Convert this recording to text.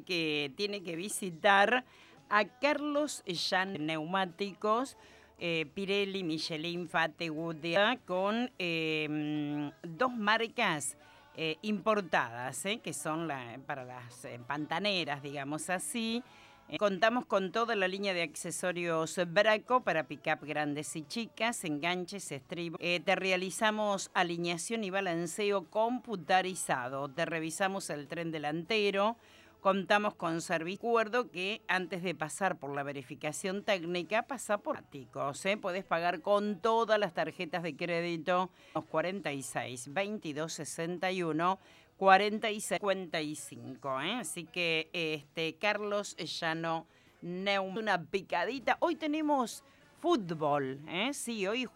tiene que visitar a Carlos Llano Neumáticos, Pirelli, Michelin, Fate, Goodyear, con dos marcas importadas, que son para las pantaneras, digamos así. Contamos con toda la línea de accesorios Braco para pick-up grandes y chicas, enganches, estribos. Te realizamos alineación y balanceo computarizado. Te revisamos el tren delantero. Contamos con servicio. Recuerdo que antes de pasar por la verificación técnica, pasa por áticos. Podés pagar con todas las tarjetas de crédito. 46 22 61 46 55. Así que Carlos Llano Neum, una picadita. Hoy tenemos fútbol. Sí, hoy